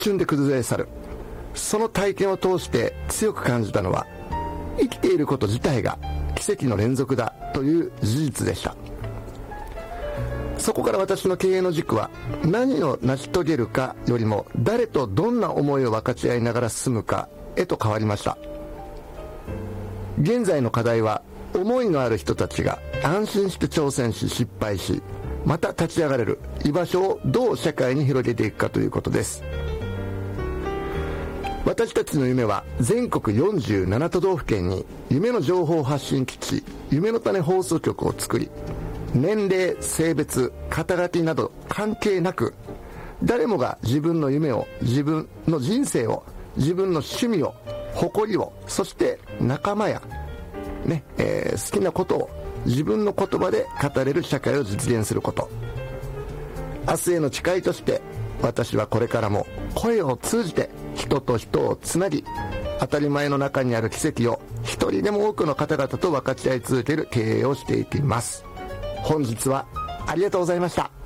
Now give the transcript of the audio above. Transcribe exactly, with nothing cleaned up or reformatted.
瞬で崩れ去る。その体験を通して強く感じたのは、生きていること自体が奇跡の連続だという事実でした。そこから私の経営の軸は、何を成し遂げるかよりも誰とどんな思いを分かち合いながら進むかへと変わりました。現在の課題は、思いのある人たちが安心して挑戦し失敗し、また立ち上がれる居場所をどう社会に広げていくかということです。私たちの夢は全国よんじゅうなな都道府県に夢の情報発信基地、夢の種放送局を作り、年齢、性別、肩書きなど関係なく、誰もが自分の夢を、自分の人生を、自分の趣味を、誇りを、そして仲間やねえー、好きなことを自分の言葉で語れる社会を実現すること。明日への誓いとして、私はこれからも声を通じて人と人をつなぎ、当たり前の中にある奇跡を一人でも多くの方々と分かち合い続ける経営をしていきます。本日はありがとうございました。